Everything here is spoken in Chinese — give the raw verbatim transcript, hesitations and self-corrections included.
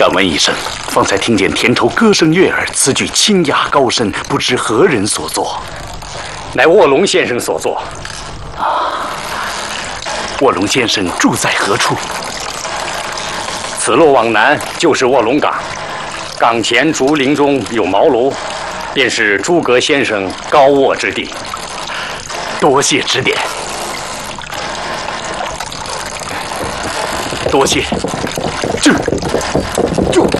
敢问一声，方才听见田头歌声悦耳，此曲清雅高深，不知何人所作？ 乃卧龙先生所作。 啊，卧龙先生住在何处？ 此路往南就是卧龙岗，岗前竹林中有茅庐，便是诸葛先生高卧之地。 多谢指点。多谢。这，就。